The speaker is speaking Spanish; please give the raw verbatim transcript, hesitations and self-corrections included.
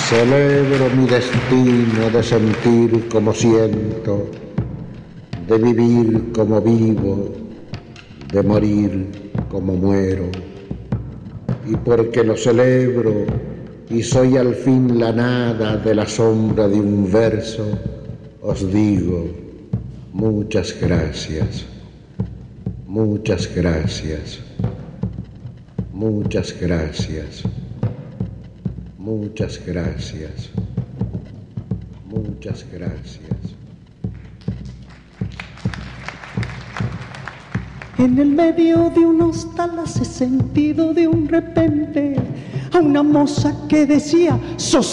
Celebro mi destino de sentir como siento, de vivir como vivo, de morir como muero. Y porque lo celebro y soy al fin la nada de la sombra de un verso, os digo muchas gracias, muchas gracias, muchas gracias, muchas gracias, muchas gracias. En el medio de unos talas he sentido de un repente a una moza que decía: sos